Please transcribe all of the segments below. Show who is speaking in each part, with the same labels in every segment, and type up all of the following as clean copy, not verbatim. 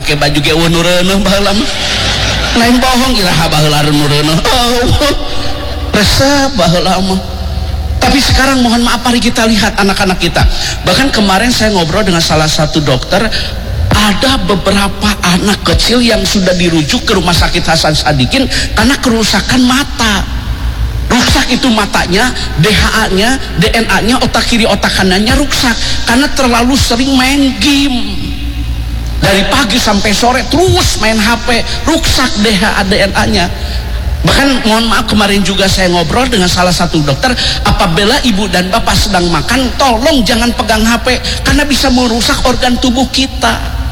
Speaker 1: make baju ge nu reuneuh baheula mah lain bohong iraha baheula nu reuneuh resep baheula mah. Tapi sekarang mohon maaf, mari kita lihat anak-anak kita. Bahkan kemarin saya ngobrol dengan salah satu dokter, ada beberapa anak kecil yang sudah dirujuk ke rumah sakit Hasan Sadikin karena kerusakan mata. Rusak itu matanya, DHA-nya, DNA-nya, otak kiri otak kanannya rusak karena terlalu sering main game. Dari pagi sampai sore terus main HP, rusak DHA DNA-nya. Bahkan mohon maaf, kemarin juga saya ngobrol dengan salah satu dokter, apabila ibu dan bapak sedang makan, tolong jangan pegang HP karena bisa merusak organ tubuh kita.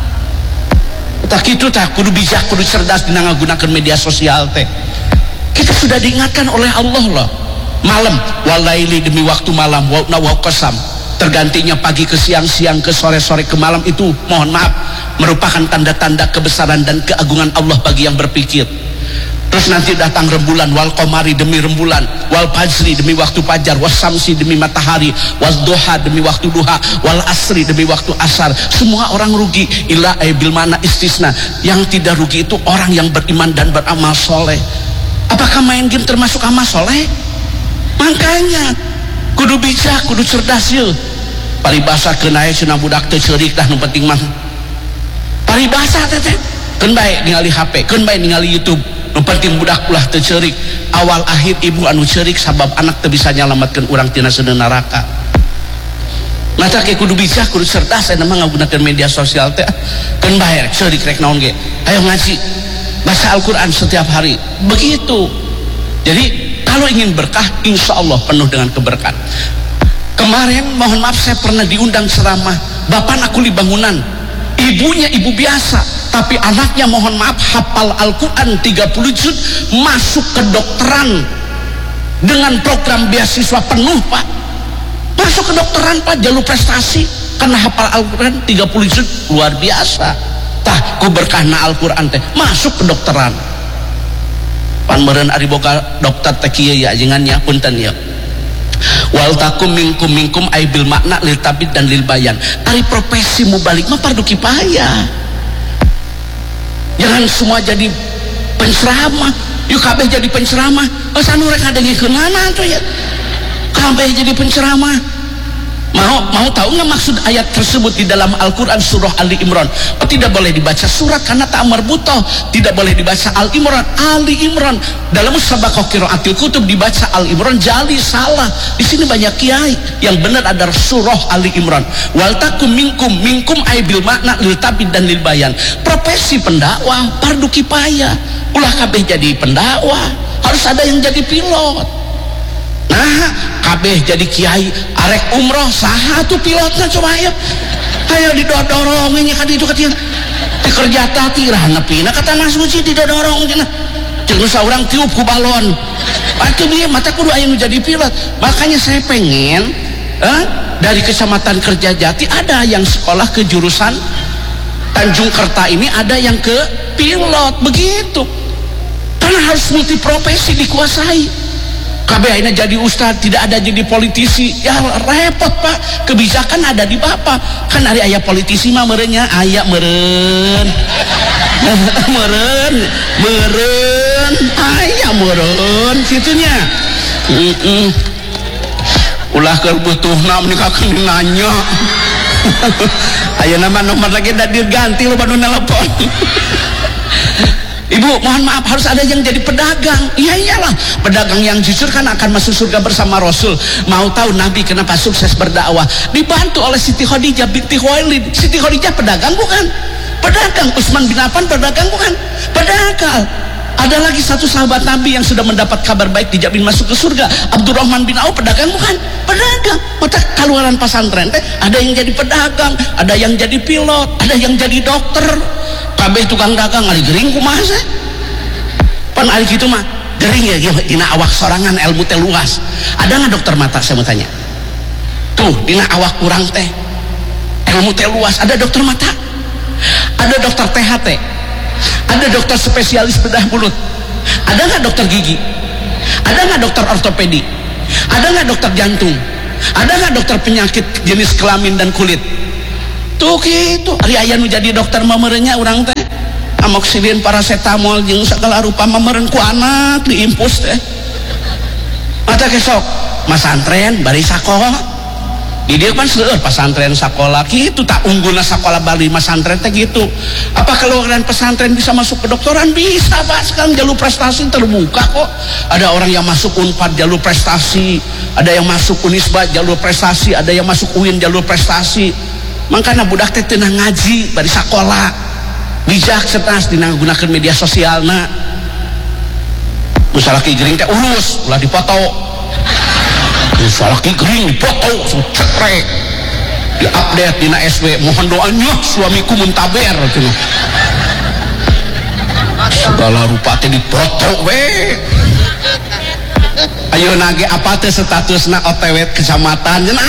Speaker 1: Tak gitu tak, kudu bijak, kudu cerdas dina ngagunakeun media sosial teh. Kita sudah diingatkan oleh Allah loh. Malam, walaili demi waktu malam, wa qasam, tergantinya pagi ke siang, siang ke sore, sore ke malam, itu mohon maaf merupakan tanda-tanda kebesaran dan keagungan Allah bagi yang berpikir. Terus nanti datang rembulan, wal qamari demi rembulan, wal fajri demi waktu fajar, was samsi demi matahari, was duha demi waktu duha, wal asri demi waktu asar. Semua orang rugi, illa bil mana istisna. Yang tidak rugi itu orang yang beriman dan beramal soleh. Apakah main game termasuk amal soleh? Makanya kudu bijak, kudu cerdas yeuh. Paribasa keun aya cenah budak teu ceurik dah, nu penting mah paribasa teh keun bae ningali HP, keun bae ningali YouTube. Nu penting budak ulah teu ceurik. Awal akhir ibu anu ceurik sabab anak teu bisa nyalametkeun urang tina seuneu neraka. Mata ke kudu bijak, kudu cerdas aya mah ngagunakeun media sosial teh. Keun bae ceurik rek naon ge. Ayo ngaji, baca Al-Qur'an setiap hari. Begitu. Jadi kalau ingin berkah, insya Allah penuh dengan keberkahan. Kemarin mohon maaf saya pernah diundang ceramah, bapak aku di bangunan, ibunya ibu biasa, tapi anaknya mohon maaf hafal Al-Quran 30 juz, masuk ke dokteran dengan program beasiswa penuh pak, masuk ke dokteran pak, jalur prestasi karena hafal Al-Quran 30 juz, luar biasa. Tah ku berkahna Al-Quran teh masuk ke dokteran. Pan meureun ari boga dokter teh kieu ya ajengannya punten ya. Wal takum minkum ay bil makna lil tabid dan lil bayan. Ari profesi mubalik mah fardu kifayah. Jangan semua jadi penceramah. Yuk kabeh jadi penceramah. Anu rek ngadengikeun mana tuh ya. Kabeh jadi penceramah. Mau tahu nggak maksud ayat tersebut di dalam Al-Quran surah Ali Imran? Oh, tidak boleh dibaca surat karena tak marbutoh, tidak boleh dibaca Ali Imran. Dalam musabaqah qiraatil kutub dibaca Al Imran, jali salah. Di sini banyak kiai yang benar ada surah Ali Imran. Wal takum minkum ay bil makna lil tabid dan lil bayan. Profesi pendakwah fardu kifayah. Ulah kabeh jadi pendakwah, harus ada yang jadi pilot. Nah, kabeh jadi kiai arek umroh saha tuh pilotnya coba ayo didorongnya kan itu katian kerja tati lah nepina kata Mas Muci didorong cenah jeung saurang tiup ku balon atuh bieu mata kudu aya nu jadi pilot. Makanya saya pengen dari Kecamatan Kerjajati ada yang sekolah ke jurusan Tanjung Kerta ini, ada yang ke pilot begitu, karena harus multiprofesi dikuasai. Kabeh akhirnya jadi ustad, tidak ada jadi politisi, ya repot pak. Kebijakan ada di bapak, kan hari ayah politisi mah merenya ayah meren ayah meren situnya. Ulah kebutuh nam nikah nanya ayah nama nomor lagi dah diganti lo baru nelpon. Ibu mohon maaf, harus ada yang jadi pedagang. Iya iyalah, pedagang yang jujur kan akan masuk surga bersama Rasul. Mau tahu Nabi kenapa sukses berdakwah? Dibantu oleh Siti Khadijah binti Khuwailid. Siti Khadijah pedagang bukan? Pedagang. Utsman bin Affan pedagang bukan? Pedagang. Ada lagi satu sahabat Nabi yang sudah mendapat kabar baik dijamin masuk ke surga, Abdurrahman bin Auf pedagang bukan? Pedagang. Mata kaluaran pesantren teh ada yang jadi pedagang, ada yang jadi pilot, ada yang jadi dokter. Kabeh tukang dagang ari gering kumaha sih? Pan ari kitu mah gering ya dina awak sorangan ilmu teh luas. Ada nggak dokter mata saya mau tanya? Tuh dina awak kurang teh ilmu teh luas. Ada dokter mata? Ada dokter THT? Ada dokter spesialis bedah mulut? Ada nggak dokter gigi? Ada nggak dokter ortopedi? Ada nggak dokter jantung? Ada nggak dokter penyakit jenis kelamin dan kulit? Tuh gitu, hari ayah nu jadi dokter mamerenya orang teh amoxilin, paracetamol jeung segala rupa mameureun ku anak diimpus teh. Mata kesok masantren bari sakola. Di dia kan seueur pesantren sekolah gitu, tak unggulna sekolah Bali masantren teh gitu. Apa keluaran pesantren bisa masuk kedokteran? Bisa, Pak. Sekarang jalur prestasi terbuka kok. Ada orang yang masuk Unpad jalur prestasi, ada yang masuk Unisba jalur prestasi, ada yang masuk UIN jalur prestasi. Makanya budak teh teu ngaji bari sekolah. Bijak cerdas dina gunakeun media sosialna. Misalnya gering teh urus ulah dipoto. Salaki gering dipoto cekrek di update dina SW, mohon doanya suamiku muntaber cenah. Segala rupa teh dipoto we. Ayeuna ge apa teh statusna OTW kecamatan cenah.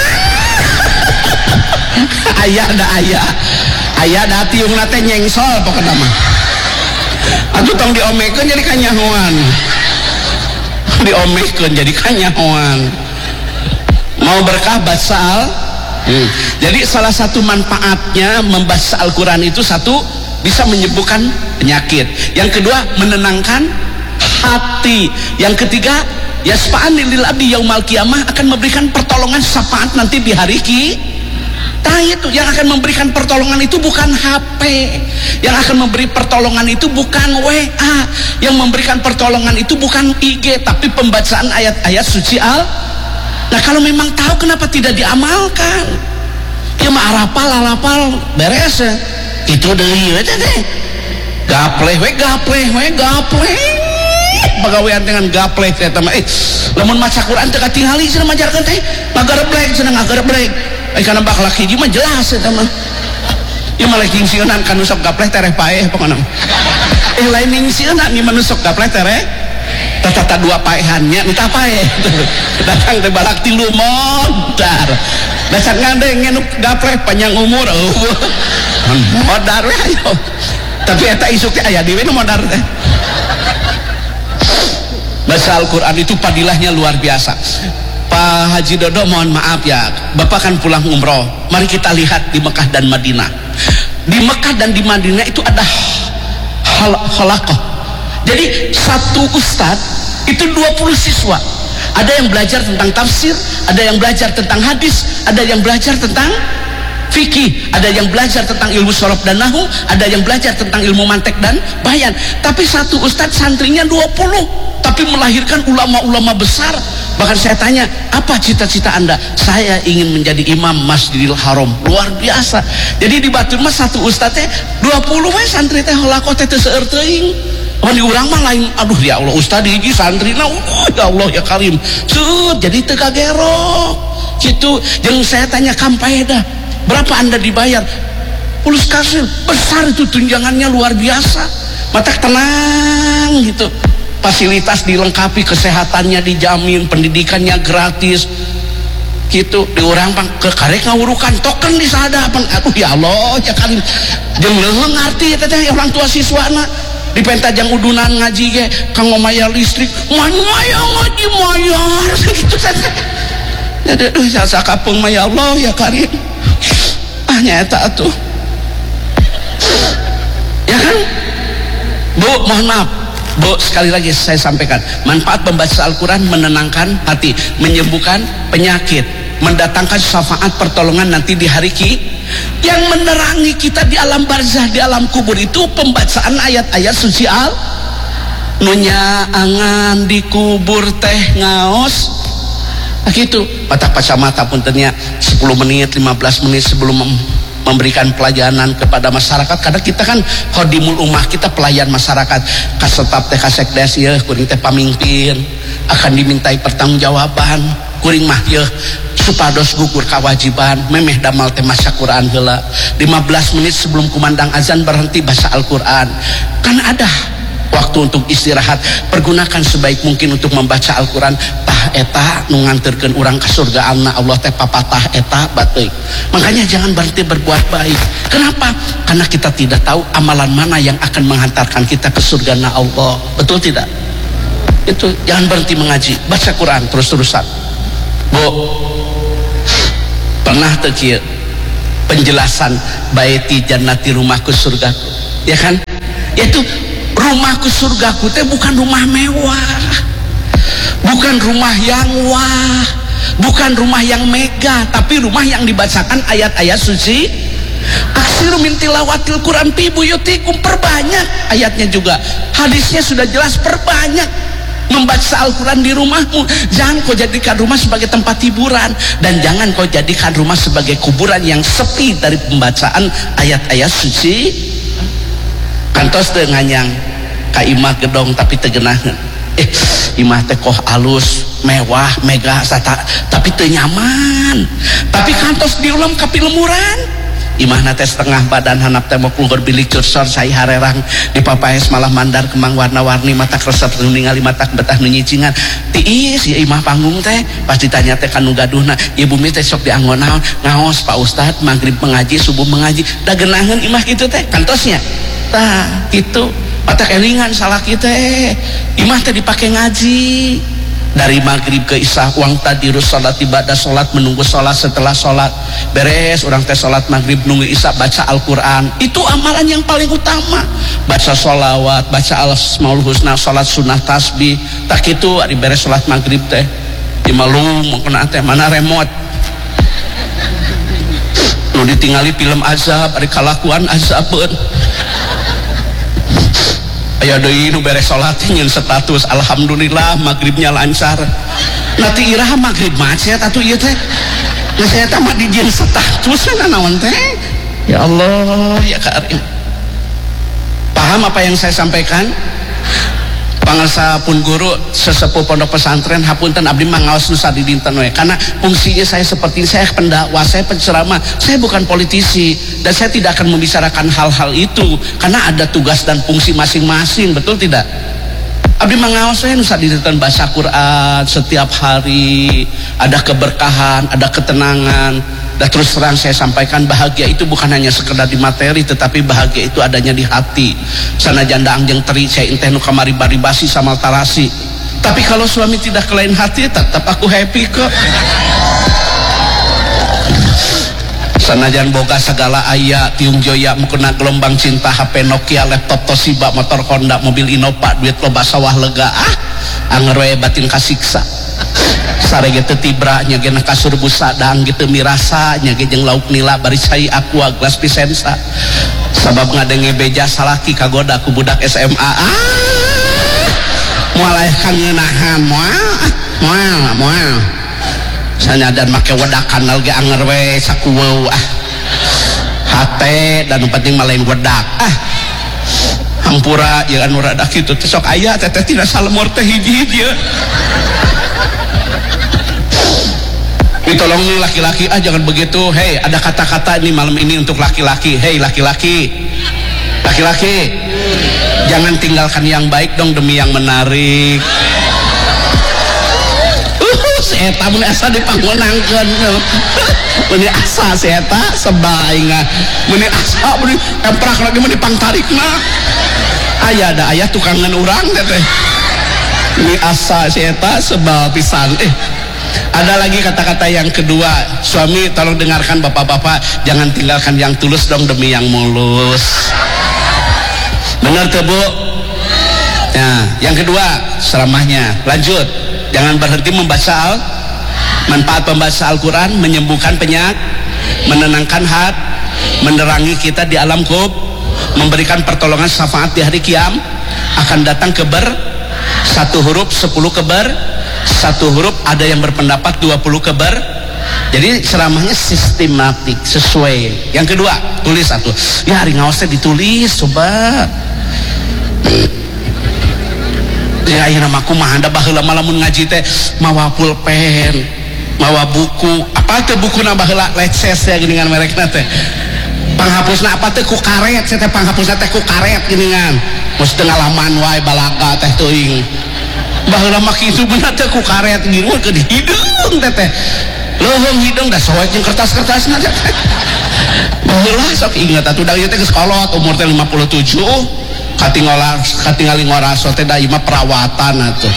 Speaker 1: Aya da tiungna teh nyengsol pokona mah. Atuh tong diomekeun jadi kanyahoan. Diomekeun jadi kanyahoan. Mau berkah baca jadi salah satu manfaatnya membaca Al-Quran itu satu bisa menyembuhkan penyakit, yang kedua menenangkan hati, yang ketiga yasfa'an lil abdi yaumal qiyamah, akan memberikan pertolongan syafaat nanti di hari Nah itu yang akan memberikan pertolongan itu bukan HP, yang akan memberi pertolongan itu bukan WA, yang memberikan pertolongan itu bukan IG, tapi pembacaan ayat-ayat suci Nah kalau memang tahu kenapa tidak diamalkan? Ya mah arapal beres ya. Itu deui we teh. Gapleh we. Pagawean dengan gapleh teh mah. Lamun maca Quran teu katingali cenah majarkeun teh. Ngagereblek cenah ngagereblek. Kana bak laki ieu mah jelas eta mah. Ieu mah lagi sieunnan kan sok gapleh tereh paeh pokona. Lain ningsieunna ni manusok gapleh tereh. Tata dua paehannya entah paeh datang teh balak tilu modar dasar ngandeng ngenuk gapleh panjang umur modar we ayo tapi eta isuk teh aya dewe nu modar teh. Baca Al-Quran itu padilahnya luar biasa. Pak Haji Dodo mohon maaf ya, Bapak kan pulang umroh, mari kita lihat di Mekah dan Madinah. Di Mekah dan di Madinah itu ada halaqah. Jadi satu ustadz itu 20 siswa. Ada yang belajar tentang tafsir, ada yang belajar tentang hadis, ada yang belajar tentang fikih, ada yang belajar tentang ilmu shorof dan nahu, ada yang belajar tentang ilmu mantek dan bayan. Tapi satu ustadz santrinya 20, tapi melahirkan ulama-ulama besar. Bahkan saya tanya, apa cita-cita Anda? Saya ingin menjadi imam Masjidil Haram. Luar biasa. Jadi di Batur mah satu ustadznya 20 we santri teh halaqah teh teu seueur teuing. Di urang mah lain, aduh ya Allah ustad hiji santrina, ya Allah ya Karim, jadi teu kagerok gitu. Jeung saya tanya kampaedah, berapa Anda dibayar? Pulus kasir besar itu, tunjangannya luar biasa. Mata tenang gitu, fasilitas dilengkapi, kesehatannya dijamin, pendidikannya gratis gitu. Di urang pang ke karek ngawurukan token di sadapan, aduh ya Allah ya Karim, jeung leuweung ngarti eta teh orang tua siswana. Di pentajang udunan ngaji ge kanggo mayar listrik, mayar ngaji mayar gitu saja. Aduh saya kapung mah ya Allah ya Karim. Nyata atuh. Ya kan? Bu, mohon maaf. Bu, sekali lagi saya sampaikan, manfaat membaca Al-Quran menenangkan hati, menyembuhkan penyakit, mendatangkan syafaat pertolongan nanti di hari yang menerangi kita di alam barzah, di alam kubur itu pembacaan ayat-ayat suci nunya angan di kubur teh ngaos gitu. Patah kacamata puntennya 10 menit 15 menit sebelum memberikan pelajanan kepada masyarakat, karena kita kan khodimul ummah, kita pelayan masyarakat. Kasetap teh kasekdes ya kuring teh pamimpin akan dimintai pertanggungjawaban, kuring mah ya supados gugur kewajiban memeh damal teh maca Quran heula 15 menit sebelum kumandang azan berhenti baca Al-Quran. Kan ada waktu untuk istirahat, pergunakan sebaik mungkin untuk membaca Al-Quran. Tah eta nu nganterkeun urang ka surga Allah teh papatah eta bateuk. Makanya jangan berhenti berbuat baik. Kenapa? Karena kita tidak tahu amalan mana yang akan menghantarkan kita ke surga Allah. Betul tidak? Itu jangan berhenti mengaji, baca Quran terus-terusan. Bu, pernah terkieu penjelasan baiti jannati rumahku surgaku, ya kan? Yaitu rumahku surgaku teh bukan rumah mewah, bukan rumah yang wah, bukan rumah yang megah, tapi rumah yang dibacakan ayat-ayat suci. Aksiru min tilawatil Quran fi buyutikum, perbanyak ayatnya juga, hadisnya sudah jelas, perbanyak membaca Al-Quran di rumahmu. Jangan kau jadikan rumah sebagai tempat hiburan, dan jangan kau jadikan rumah sebagai kuburan yang sepi dari pembacaan ayat-ayat suci. Kantos teu nganyang ka imah gedong tapi teu geunaheun. Imah teh koh alus, mewah, megah, tapi teu nyaman. Tapi kantos diulam ka pilemuran. Imahna teh setengah badan hanap teh mau keluar bilik cursor sai harerang dipapaes malah mandar kemang warna-warni mata resep ningali mata betah nu nyicingan. Tiis ya imah panggung teh pas ditanya teh kanu gaduhna, ibu mi teh sok dianggon naon, ngaos Pak Ustad magrib mengaji subuh mengaji, da geunaheun imah kitu teh kantosnya. Tah kitu mata kelingan salah kita imah teh dipake ngaji dari maghrib ke isya, uang tadirus sholat ibadah, sholat menunggu sholat, setelah sholat beres orang teh sholat maghrib nunggu isya baca Al-Quran. Itu amalan yang paling utama, baca sholawat, baca al-asmaul husna, sholat sunnah tasbih. Tak itu hari beres sholat maghrib teh dimalung mau kena teh mana remote nu ditinggali film azab hari kalakuan azabeun. Aya deui nu beres salat nyeun status alhamdulillah magribnya lancar. Nanti iraha magrib macet atuh ieu teh. Geus eta mah dijieun status naon teh. Ya Allah ya Karim. Paham apa yang saya sampaikan? Pangarsa pun guru sesepuh pondok pesantren hapunten abdi mah ngaos nu sadi dinten we, karena fungsinya saya seperti saya pendakwah, saya penceramah, saya bukan politisi dan saya tidak akan membicarakan hal-hal itu karena ada tugas dan fungsi masing-masing, betul tidak? Abdi mah ngaos we nu sadi dinten baca Quran setiap hari, ada keberkahan, ada ketenangan. Dan terus terang saya sampaikan, bahagia itu bukan hanya sekedar di materi, tetapi bahagia itu adanya di hati. Sanajan daang jeung teri saya inteh nu kamari bari-basi samal tarasi, tapi kalau suami tidak kelain hati tetap aku happy kok. Sanajan boga segala aya tiung joya mukena gelombang cinta, HP Nokia, laptop Toshiba, motor Honda, mobil Innova, duit loba sawah lega, anger we batin kasiksa. Sarege teu tibra nyagena kasur busa daang gitu mirasa nyage jeung lauk nila bari cai aqua gelas pisensa sabab ngadenge beja salaki kagoda ku budak SMA. Moal aya kangeunahan moal sanyadan make wedakan lagi anger we sakuweu hate dan nu penting mah lain wedak hampura jeung anu rada kitu teh sok aya teteh tidak salemur teh hiji-hiji. Tolong nih laki-laki jangan begitu. Hei, ada kata-kata ini malam ini untuk laki-laki. Hei laki-laki, jangan tinggalkan yang baik dong demi yang menarik. Eta mun asa dipanggonangkeun, mun asa eta sebaingan, mun asa mun emprak lagi mun dipangtarikna. Aya tukangan urang teh. Mun asa eta sebal pisan. Ada lagi kata-kata yang kedua, suami tolong dengarkan bapak-bapak, jangan tinggalkan yang tulus dong demi yang mulus. Benar tuh Bu? Nah, yang kedua ceramahnya lanjut, jangan berhenti membaca manfaat membaca Al-Quran, menyembuhkan penyakit, menenangkan hati, menerangi kita di alam kubur, memberikan pertolongan syafaat di hari kiam, akan datang keber, satu huruf 10 keber, satu huruf ada yang berpendapat 20 keber. Jadi ceramahnya sistematik sesuai. Yang kedua tulis satu ya, hari ngaosnya ditulis coba ya. Ayeuna mah kumaha da baheula lamun ngaji teh mawa pulpen mawa buku apa teh bukuna baheula leces ya geuningan merekna teh panghapusna apa teh ku karet, saya teh panghapusna teh ku karet geuningan mos teu ngalaman wae balaga teh teuing baheula mah kitu bener teh ku karet ngiruan ke hidung teh leuheung hidung da soek jeung kertas-kertasna teh baheula sok inget atuh da ieu teh geus kolot umur teh 57 katingali ngoraso teh da ieu mah perawatan atuh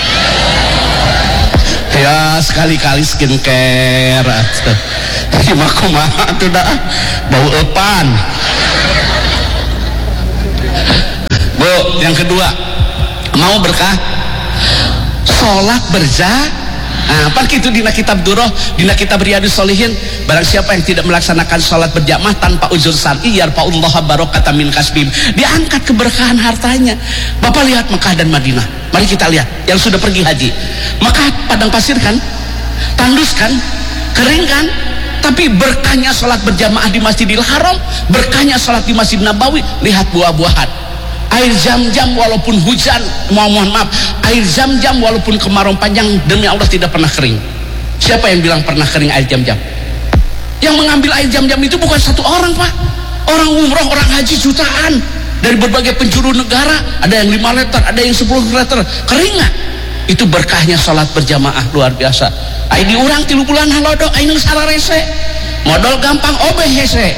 Speaker 1: ya, sekali-kali skincare atuh ieu mah kumaha atuh da bau eupan. Bu, yang kedua, mau berkah sholat berjamaah. Nah, pak itu dina kitab Duroh, dina kitab Riyadus Shalihin, barang siapa yang tidak melaksanakan sholat berjamaah tanpa uzur syar'i yarfa'ullah barokatan min kasbim, diangkat keberkahan hartanya. Bapak lihat Mekah dan Madinah, mari kita lihat yang sudah pergi haji. Mekah padang pasir kan, tandus kan, kering kan, tapi berkahnya sholat berjamaah di Masjidil Haram, berkahnya sholat di Masjid Nabawi. Lihat buah-buahan, air Zam-Zam walaupun hujan, mohon maaf, air Zam-Zam walaupun kemarau panjang, demi Allah tidak pernah kering. Siapa yang bilang pernah kering air Zam-Zam? Yang mengambil air Zam-Zam itu bukan satu orang, Pak. Orang umroh, orang haji jutaan dari berbagai penjuru negara, ada yang 5 liter, ada yang 10 liter. Kering nggak? Itu berkahnya sholat berjamaah, luar biasa. Ai diurang 3 bulan halodo, ai nu sararese. Modal gampang obeh hese.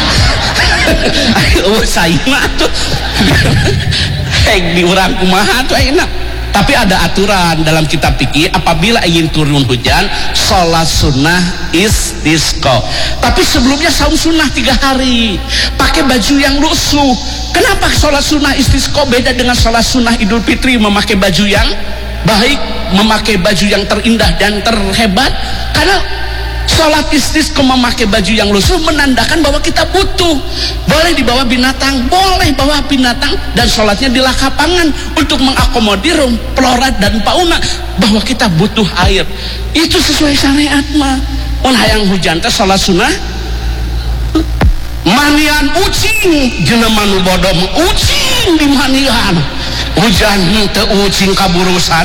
Speaker 1: Ayo saya mah tuh diurang kumaha tuh enak. Tapi ada aturan dalam kitab fikih, apabila ingin turun hujan, sholat sunnah istisqa. Tapi sebelumnya saum sunnah 3 hari, pakai baju yang lusuh. Kenapa sholat sunnah istisqa beda dengan sholat sunnah Idul Fitri? Memakai baju yang baik, memakai baju yang terindah dan terhebat. Karena sholat istisqa memakai baju yang lusuh menandakan bahwa kita butuh. Boleh dibawa binatang, boleh bawa binatang, dan sholatnya di lapangan untuk mengakomodir flora dan fauna, bahwa kita butuh air. Itu sesuai syariat mah. Mun hayang hujan teh sholat sunnah. Manian ucing jelema nu bodoh ucing di manian. Hujan teu ucing kaburusan.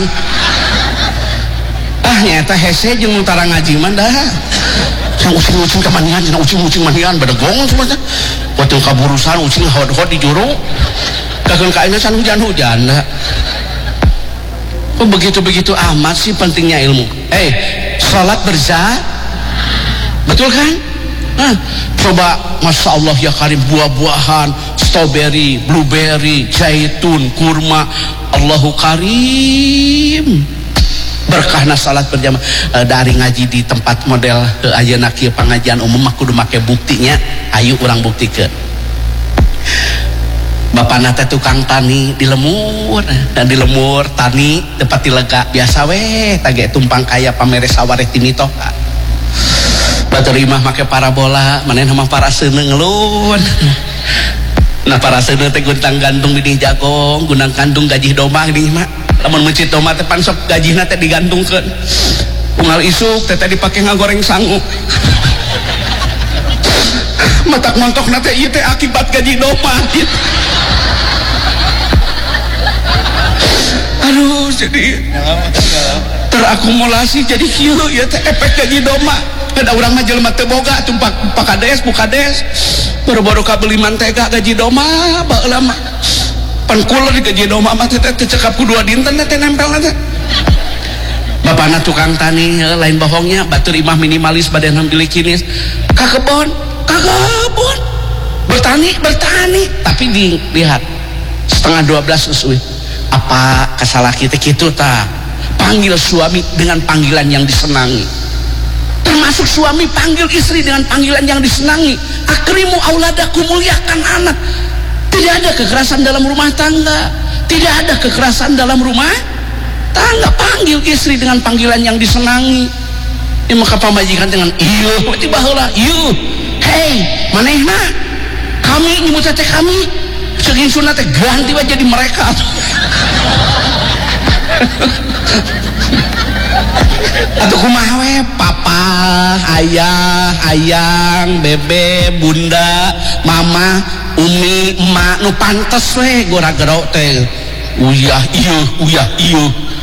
Speaker 1: Ah nyata hese jeung utara ngaji mah dah. Sang ucing-ucing ke manian, jeung ucing-ucing manian bedegong sebenarnya. Waktu kaburusan ucing hod-hod di juru. Kageun ka ayeuna san hujan-hujan da. Kok begitu-begitu amat sih pentingnya ilmu. Salat berjamaah. Betul kan? Nah, coba Masya Allah ya karim, buah-buahan, strawberry, blueberry, zaitun, kurma, Allahu karim. Berkahna salat berjamaah. Dari ngaji di tempat model ayeuna kieu pengajian umum mah kudu make buktinya. Ayo urang buktikeun. Bapana teh tukang tani di lemur, dan di lemur tani tempat lega biasa weh tage tumpang kaya pamere sawareh timito. Batur imah make parabola, manehna mah paraseuneu ngeulun. Nah paraseuneu teh guntang gantung di jagong, gunang kandung gajih domba geuning mah. Lamun mencit domba teh pan sok gajihna teh digantungkeun. Unggal isuk teh dipake ngagoreng sangu. Matak montokna teh ieu teh akibat gaji domba. Aduh, jadi terakumulasi jadi kieu ieu teh efek gaji domba. Ada urang mah jelema teu boga tumpak pakades bukades. Baru-baru kabeli mantega gaji domba baheula mah. Pan kula di gaji domba mah teh cekap ku 2 dinten teh nempel teh. Bapana tukang tani lain bohongnya, batur imah minimalis badan hambili kinis. Ka kebon bertani, tapi dilihat 11:30 usui. Apa kasalaki teh kitu tah? Panggil suami dengan panggilan yang disenangi. Termasuk suami panggil istri dengan panggilan yang disenangi. Akrimu auladakum, muliakan anak. Tidak ada kekerasan dalam rumah tangga, tidak ada kekerasan dalam rumah tangga. Panggil istri dengan panggilan yang disenangi. Ini maka pamajikan dengan iyo, tiba heula iyo. Hei, manehna? Kami nyebut teh kami. Ceking sunat teh ganti wae jadi mereka. Atau kumaha we, papa, ayah, ayang, bebe, bunda, mama, umi, emak, nu pantes we gora-gero teh. Uyah ieu.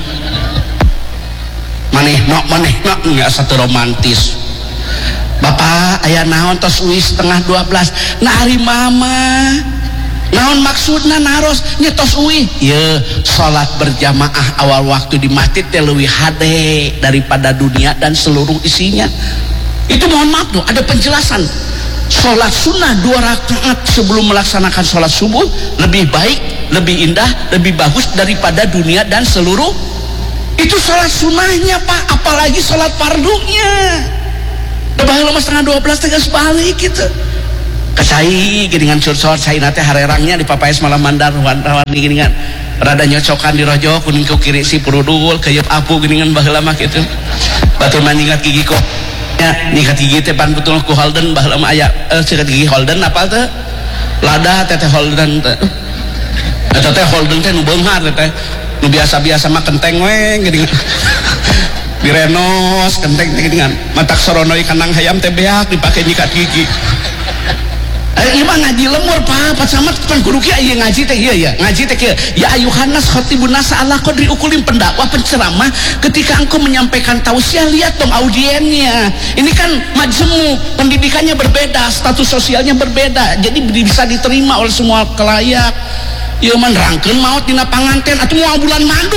Speaker 1: Manehna nya satu romantis. Bapak aya naon tos uwi 11:30. Nah ari mama. Naon maksudna naros nyetos uwi? Ye, salat berjamaah awal waktu di masjid teh leuwih hade daripada dunia dan seluruh isinya. Itu mohon maaf tuh, ada penjelasan. Salat sunnah 2 rakaat sebelum melaksanakan salat subuh lebih baik, lebih indah, lebih bagus daripada dunia dan seluruh. Itu salat sunnahnya Pak, apalagi salat fardunya. Da baheula mah 11:30 teh geus balik gitu. Kesai geuningan cursor saina teh harerangnya di papais malam mandar warna-warni geuningan rada nyocokan di rojo kuning ku kiri si purudul keuyeut apu geuningan baheula mah kitu batur manjingat gigi kok nya ningkat gigi teh pan betul ku Holden baheula mah aya sikat gigi Holden apal teh lada teteh Holden teh eta teh Holden teh nu beunghar teh nu biasa-biasa mah kenteng we geuningan direnos kenteng teh geuningan matak sorono ikan nang hayam teh beak dipake nyikat gigi. Iman ngaji lemur Pak samat pan kudu kieu ieu ngaji teh ieu ya ngaji teh kieu ya ayuhannas khatibun nas ala qadri ukulim pendakwah penceramah ketika engkau menyampaikan tausiah lihat dong audiennya ini kan majemuk pendidikannya berbeda status sosialnya berbeda jadi bisa diterima oleh semua kelayak ieu mah rangkeun maot dina panganten atuh moal bulan madu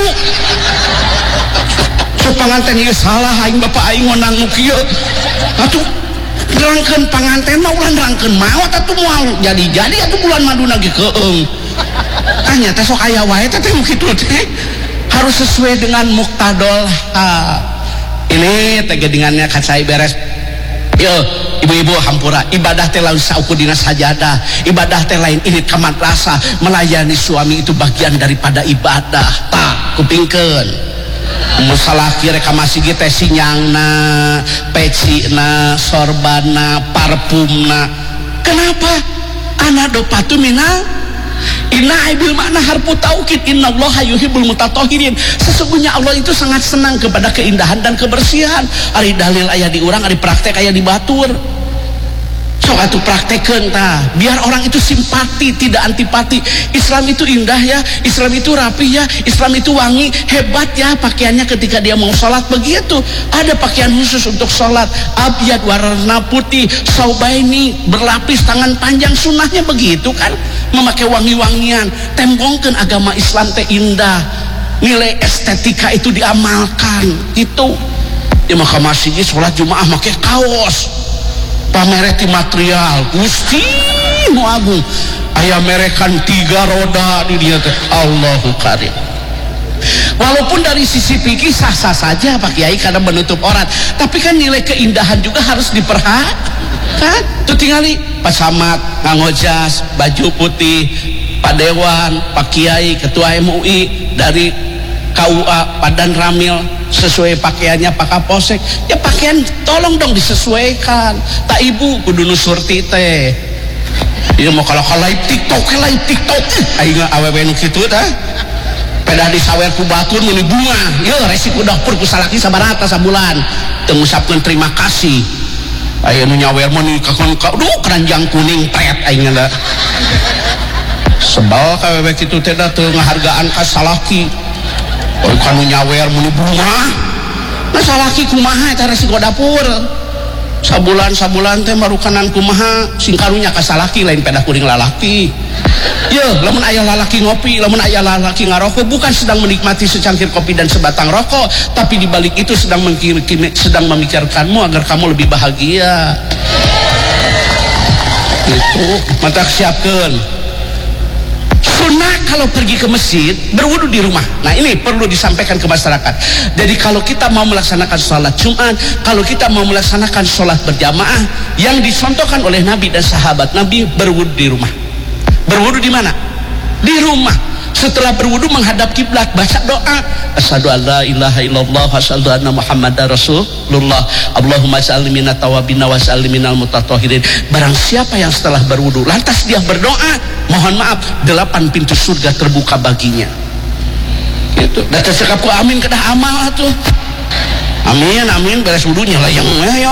Speaker 1: so panganten ieu salah aing bapak aing ngonang nu kieu atuh rangkeun panganten mah ulah rangkeun maot atuh moal jadi atuh bulan madu lagi keung tanya teh sok aya wae teh kitu teh harus sesuai dengan muqtadol ini teh geuningannya kacai beres yo ibu-ibu hampura ibadah teh lain sauku dina sajadah ibadah teh lain irit ka madrasah melayani suami itu bagian daripada ibadah tak kupingkeun musalaki reka masih teh sinyangna pecina sorbana parfumna kenapa ana dopatu mina inna aibil makna harfu taukid innallaha yuhibbul mutatahhirin sesungguhnya Allah itu sangat senang kepada keindahan dan kebersihan ari dalil aya di urang ari praktek aya di batur sok atuh praktekeun tah biar orang itu simpati tidak antipati. Islam itu indah ya, Islam itu rapi ya, Islam itu wangi, hebat ya pakaiannya ketika dia mau sholat begitu. Ada pakaian khusus untuk sholat, abyad warna putih, saubaini berlapis tangan panjang, sunnahnya begitu kan, memakai wangi-wangian. Tembongkeun agama Islam teh indah, nilai estetika itu diamalkan itu. Ya maka masih sholat Jumaah pakai kaos pamereti material Gusti nu agung aya merekan 3 roda di dia teh Allahu Karim. Walaupun dari sisi fikih sah-sah saja Pak Kiai karena menutup aurat, tapi kan nilai keindahan juga harus diperhatikan. Tuh tingali Pak Samad nganggo jas, baju putih, Pak Dewan, Pak Kiai, Ketua MUI dari KUA Padan Ramil sesuai pakaiannya Pak Kapolsek ya pakaian tolong dong disesuaikan tak ibu kudu nu surti teh ieu mah kalau live TikTok aing awewe nu kitu tah pedah disawer ku batur meni bunga ieu resiko dapur ku salaki sabarata sabulan teu ngusapkeun terima kasih aya nu nyawer mah ni duh keranjang kuning pret aing da sebal ka awewe kitu teh da teu ngahargaan ka salaki oh kanu nyawer meni bunga nah salaki kumaha eta resiko dapur sabulan teh marukanan kumaha sing karunya ka salaki lain pedah kuring lalaki ye lamun aya lalaki ngopi lamun aya lalaki ngarokok bukan sedang menikmati secangkir kopi dan sebatang rokok tapi dibalik itu sedang memikirkanmu agar kamu lebih bahagia itu mata siapkeun. Sunnah kalau pergi ke masjid berwudu di rumah. Nah ini perlu disampaikan ke masyarakat. Jadi kalau kita mau melaksanakan sholat Jumat, kalau kita mau melaksanakan sholat berjamaah yang dicontohkan oleh Nabi dan sahabat Nabi, berwudu di rumah. Berwudu di mana? Di rumah. Setelah berwudu menghadap kiblat, baca doa asyhadu an la ilaha illallah wa asyhadu anna muhammadar rasulullah Allahumma shalli minat tawabina wa shalli minal mutatahhirin. Barang siapa yang setelah berwudu lantas dia berdoa, mohon maaf 8 pintu surga terbuka baginya gitu. Dan tersekap ku amin kedah amal tuh amin beres wudunya layang yo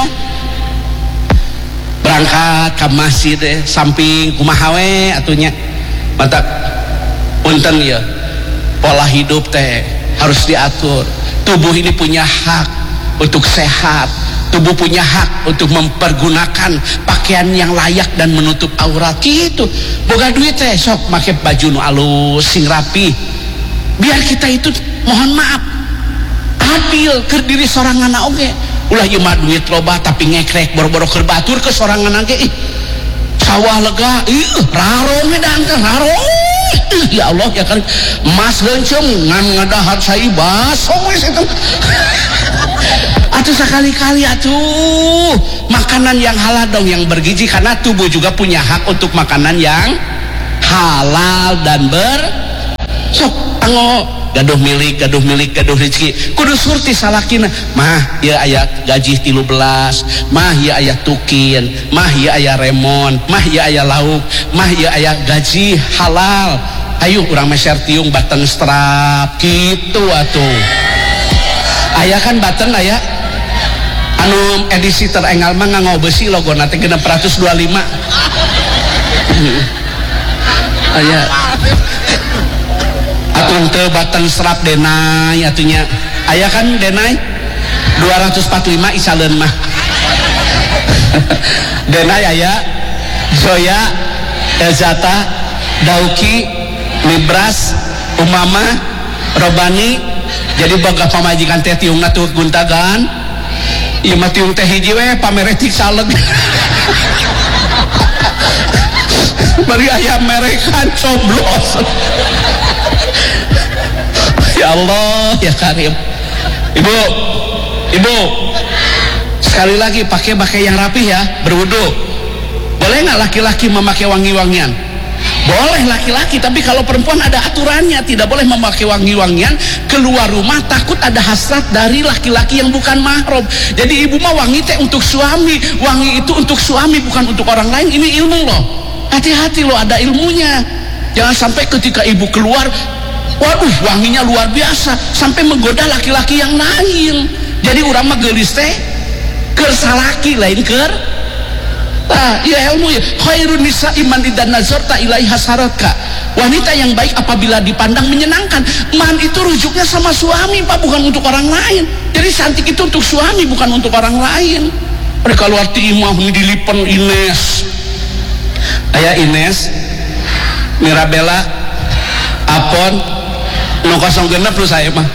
Speaker 1: berangkat ke masjid samping kumaha we atunya mantap punten ya pola hidup teh harus diatur. Tubuh ini punya hak untuk sehat, tubuh punya hak untuk mempergunakan pakaian yang layak dan menutup aurat gitu. Boga duit teh sok make baju nu alus sing rapi biar kita itu mohon maaf adil keur diri soranganna oge. Ulah ieu mah duit loba tapi ngekrek boro-boro keur batur ke soranganna ge sawah lega raro medan teh raro ya Allah ya kan mas lencem ngan ngadahat sai baso wis itu Atuh sekali-kali atuh makanan yang halal dong, yang bergizi, karena tubuh juga punya hak untuk makanan yang halal dan sok anggo gaduh milik gaduh rezeki kudu surti salakina mah ya aya gaji 13, mah ya aya tukin, mah ya aya remon, mah ya aya lauk, mah ya aya gaji halal. Ayo urang meser tiung batang strap gitu atuh. Aya kan batang aya anu edisi terengal mah nganggo besi logona teh 625. Aya atuh teu batang strap denai atunya. Aya kan denai 245 isaleun mah. Denai aya Zoya, Elzata, Dauki, Libras, Umama, Robani. Jadi boga pamajikan teh tiungna tuh guntagan. Ieu mah tiung teh hiji we pameretik saleg. Bari aya merekan coblos. Ya Allah ya Karim. Ibu sekali lagi pakai yang rapi ya, berwudu. Boleh nggak laki-laki memakai wangi-wangian? Boleh laki-laki, tapi kalau perempuan ada aturannya, tidak boleh memakai wangi-wangian keluar rumah, takut ada hasrat dari laki-laki yang bukan mahram. Jadi ibu mah wangi teh untuk suami, wangi itu untuk suami bukan untuk orang lain. Ini ilmu loh, hati-hati loh, ada ilmunya. Jangan sampai ketika ibu keluar, waduh wanginya luar biasa sampai menggoda laki-laki yang lain. Jadi urang mah geulis teh keur salaki lain keur ya ilmu ya. Khairun nisa iman idan nazarta ilaiha saratka. Wanita yang baik apabila dipandang menyenangkan. Man itu rujuknya sama suami Pak, bukan untuk orang lain. Jadi cantik itu untuk suami bukan untuk orang lain. Mereka luar ti imah dilipen Ines. Aya Ines, Mirabella, Apon, no 06 lu saya mah.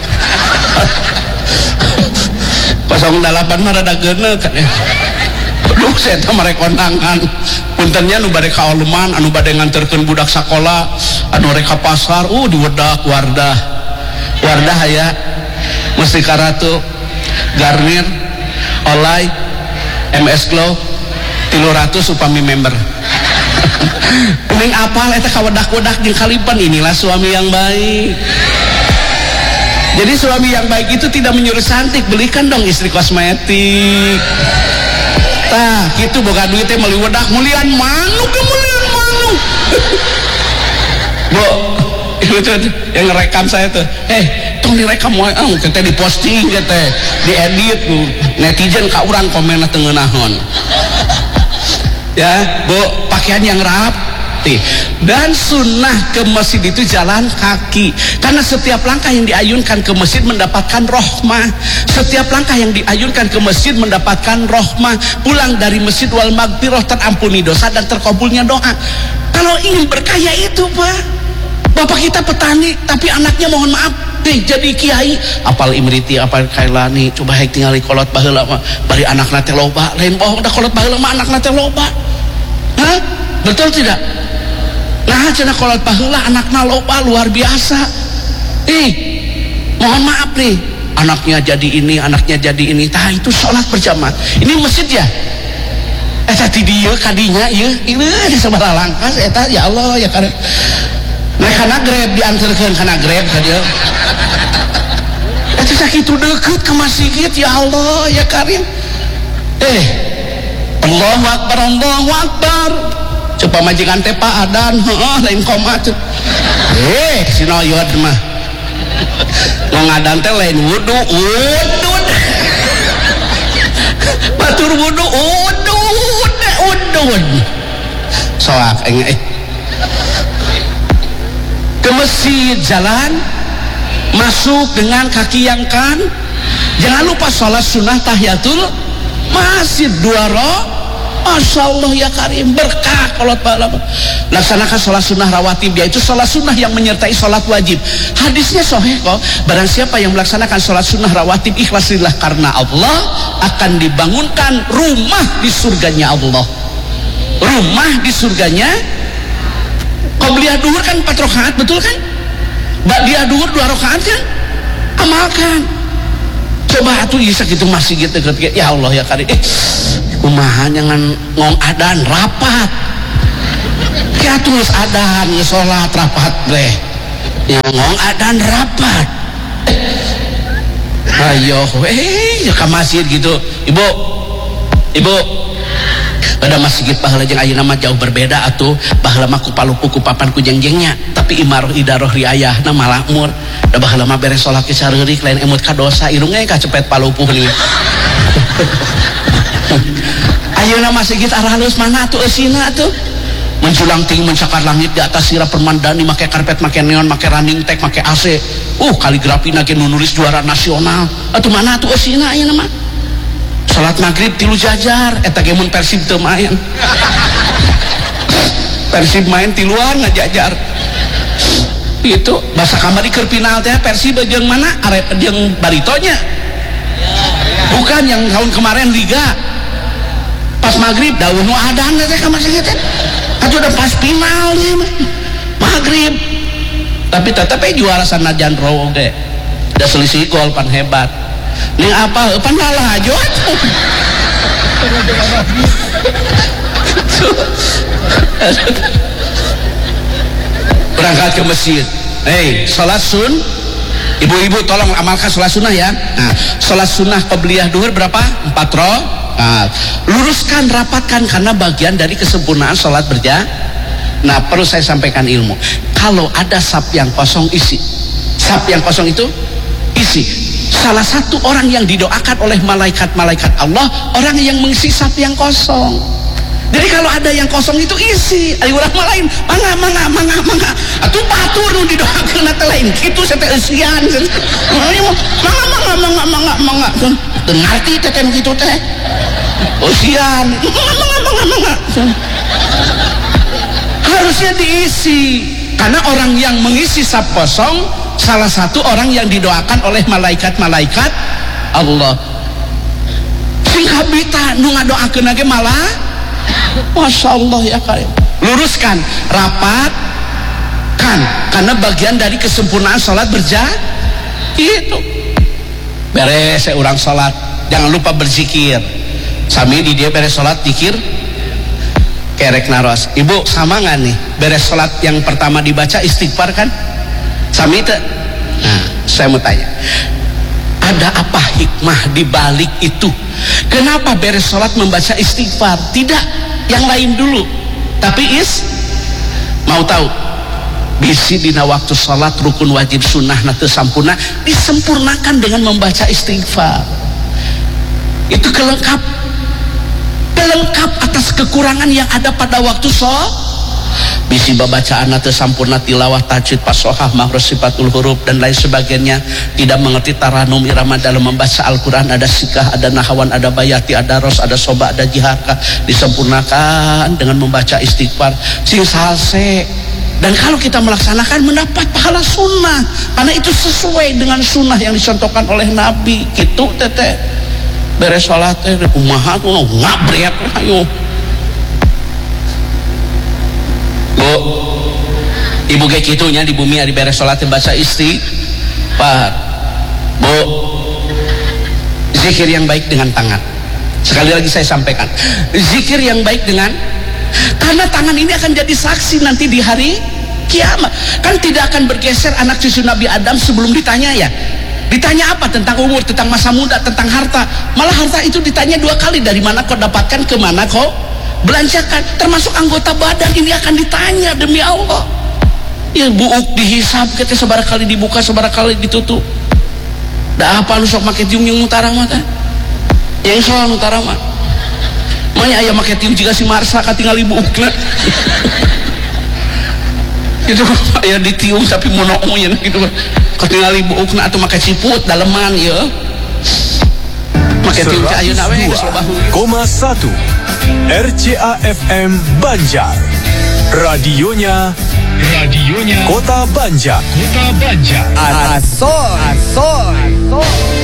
Speaker 1: 08 mah rada geuneuh kan ya. Duh saya teh mere kondangan puntennya anu bade ka Oluman, anu bade nganterkeun budak sakola, anu rek ka pasar diwedak Wardah aya Mustika Ratu, Garnier, Olay, MS Glow 300 upami member. Kuning apal eta kawedak-wedak jeung kalipan. Inilah suami yang baik. Jadi suami yang baik itu tidak menyuruh cantik, belikan dong istri kosmetik. Tah gitu boga duit teh meuli wedak mulian manu ke mulian manu. Bu, itu yang ngerekam saya tuh. Tong direkam wae teh diposting teh, diedit netizen ka urang komenna teu ngeunahon. Ya, Bu, pakaian yang rapi. Dan sunnah ke masjid itu jalan kaki, karena setiap langkah yang diayunkan ke masjid mendapatkan rahmah. Setiap langkah yang diayunkan ke masjid mendapatkan rahmah. Pulang dari masjid wal magfirah, terampuni dosa dan terkabulnya doa. Kalau ingin berkaya itu Pak, bapak kita petani tapi anaknya mohon maaf jadi kiai, apal imriti apal kailani, coba haik tinggali kolot baheula mah bari anakna teh loba, lain bohong dah kolot baheula mah anakna teh loba. Hah? Betul tidak? Nah cenah kolot baheula anakna loba luar biasa. Mohon maaf nih, anaknya jadi ini, anaknya jadi ini. Tah itu sholat berjamaah. Ini masjid ya? Eta ti dieu kadinya ieu, ini di sabaraha langkas eta ya Allah ya karena naik kana Grab diantarkeun kana Grab ka dieu. Eta sakitu deukeut ke masjid ya Allah ya Karim. Allahu Akbar, Allahu Akbar. Coba majikan teh Pak Adan, lain komat. Sinoyod mah. Ngadan teh lain wudu, batur wudu, udud. Soak ke masjid jalan masuk dengan kaki yang kan. Jangan lupa sholat sunnah tahiyatul masjid 2 rakaat. Masya Allah ya Karim, berkah kolot pahala. Laksanakan sholat sunnah rawatib, yaitu sholat sunnah yang menyertai sholat wajib. Hadisnya sahih kok. Barang siapa yang melaksanakan sholat sunnah rawatib ikhlasillah karena Allah, akan dibangunkan rumah di surganya Allah. Rumah di surganya. Qobliyah duhur kan 4 rakaat, betul kan? Ba'diyah duhur 2 rakaat kan? Amalkan. coba atuh bisa gitu masih gitu ya Allah ya kali kumaha jangan ngong adan rapat ya terus adan ya sholat rapat bleh ya ngong adan rapat ayo ya ke masjid gitu ibu pada masjid pahala jeung ayeuna mah jauh berbeda atuh baheula mah ku paluku ku papan ku jengjengnya tapi imaroh idaroh riayahna malakmur da baheula mah beres salat ke sareurik lain emut ka dosa irungna ka cepet palupuh nih ayeuna masjid arah halus mana atuh eusina atuh menjulang tinggi mencakar langit di atas sirah permandani make karpet make neon make running tag make AC kaligrafi nage nulis juara nasional atuh mana atuh eusina ayeuna mah salat maghrib tilu jajar eta ge mun Persib teu main Persib main tiluan ngajajar itu basa kamari keur final teh Persib jeung mana jeung Baritonya bukan yang tahun kemarin Liga pas maghrib daun nu adan teh ka masjid teh atuh udah pas final nih maghrib tapi tetep juara sanajan rowo ge da selisih gol pan hebat ning apa pan kalah aja berangkat ke masjid salat sun ibu-ibu tolong amalkan salat sunnah ya nah salat sunnah qabliyah duhur berapa 4 rakaat luruskan rapatkan karena bagian dari kesempurnaan salat berjamaah. Nah perlu saya sampaikan ilmu kalau ada saf yang kosong isi saf yang kosong itu isi salah satu orang yang didoakan oleh malaikat-malaikat Allah orang yang mengisi saf yang kosong jadi kalau ada yang kosong itu isi ada orang lain mangga atuh batur nu didoakeun teh lain kitu saya teh eusian mangga teu ngarti teh kitu teh eusian mangga harusnya diisi karena orang yang mengisi saf kosong salah satu orang yang didoakan oleh malaikat-malaikat Allah sing habita nu ngadoakeun ge malah Masya Allah ya kalian luruskan rapatkan karena bagian dari kesempurnaan salat berjamaah itu beres orang salat jangan lupa berzikir sami di dia beres salat zikir kerek naros ibu sama nggak nih beres salat yang pertama dibaca istighfar kan sami itu nah saya mau tanya ada apa hikmah di balik itu kenapa beres salat membaca istighfar tidak yang lain dulu tapi mau tahu bisi dina waktu salat rukun wajib sunnah teu sampurna disempurnakan dengan membaca istighfar itu kelengkap atas kekurangan yang ada pada waktu salat bisi babacaan teu sampurna tilawah tajwid fasohah mahrus sifatul huruf dan lain sebagainya tidak mengerti taranum irama dalam membaca Al-Quran ada sikah ada nahawan ada bayati ada ros ada soba ada jiharka disempurnakan dengan membaca istighfar sing salse dan kalau kita melaksanakan mendapat pahala sunnah karena itu sesuai dengan sunnah yang dicontohkan oleh Nabi gitu teteh beres sholat teh kumaha tuh ngabret ayo Bu ibu kayak gitunya di bumi hari beres sholat baca istighfar Bu zikir yang baik dengan tangan sekali lagi saya sampaikan zikir yang baik dengan karena tangan ini akan jadi saksi nanti di hari kiamat kan tidak akan bergeser anak cucu Nabi Adam sebelum ditanya ya ditanya apa tentang umur tentang masa muda tentang harta malah harta itu ditanya 2 kali dari mana kau dapatkan kemana kau belanjakan termasuk anggota badan ini akan ditanya demi Allah ya buuk dihisab kita sebarang kali dibuka sebarang kali ditutup dah apa lu sok make tiung yang utara mah teh yang soal utara mah makanya aya make tiung jika si Marsa katinggal buukna itu aya ditiung tapi mononya gitu katinggal buukna atau make ciput daleman ya make tiung teh ayeuna we geus loba
Speaker 2: 1,1 RCA FM Banjar. Radionya Kota Banjar. Asol.